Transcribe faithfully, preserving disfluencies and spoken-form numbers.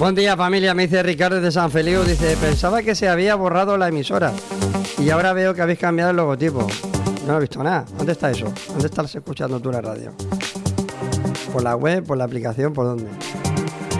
Buen día, familia, me dice Ricardo de San Feliu. Dice, pensaba que se había borrado la emisora y ahora veo que habéis cambiado el logotipo. No he visto nada. ¿Dónde está eso? ¿Dónde estás escuchando tú la radio? ¿Por la web? ¿Por la aplicación? ¿Por dónde?